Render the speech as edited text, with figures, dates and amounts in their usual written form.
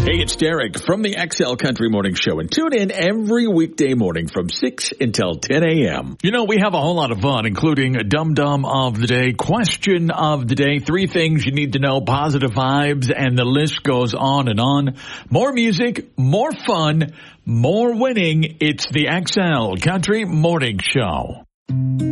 Hey, it's Derek from the XL Country Morning Show, and tune in every weekday morning from 6 until 10 a.m. You know, we have a whole lot of fun, including a Dum-Dum of the Day, Question of the Day, 3 things you need to know, positive vibes, and the list goes on and on. More music, more fun, more winning. It's the XL Country Morning Show.